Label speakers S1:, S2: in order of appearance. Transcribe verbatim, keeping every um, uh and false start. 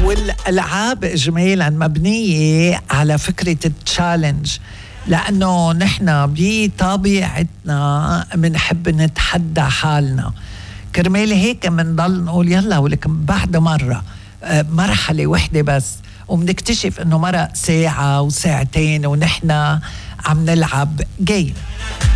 S1: والألعاب إجمالا مبنية على فكرة التشالنج، لأنه نحن بطبيعتنا منحب نتحدى حالنا، كرمال هيك منضل نقول يلا ولكن بعد مرة مرحلة وحدة بس، ومنكتشف انه مرة ساعة وساعتين ونحن عم نلعب جيم.